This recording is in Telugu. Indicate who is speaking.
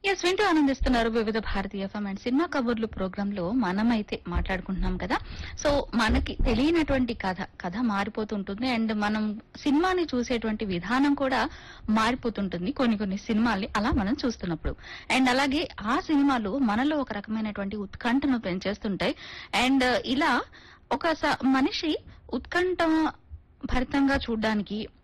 Speaker 1: ఎస్ వింటూ ఆనందిస్తున్నారు వివిధ భారతీయ ఎఫ్ఎం అండ్ సినిమా కబుర్లు ప్రోగ్రామ్ లో మనమైతే మాట్లాడుకుంటున్నాం కదా. సో మనకి తెలియనటువంటి కథ మారిపోతుంటుంది అండ్ మనం సినిమాని చూసేటువంటి విధానం కూడా మారిపోతుంటుంది కొన్ని సినిమాల్ని అలా మనం చూస్తున్నప్పుడు. అండ్ అలాగే ఆ సినిమాలు మనలో ఒక రకమైనటువంటి ఉత్కంఠను పెంచేస్తుంటాయి. అండ్ ఇలా ఒక మనిషి ఉత్కంఠ భరితంగా చూడ్డానికి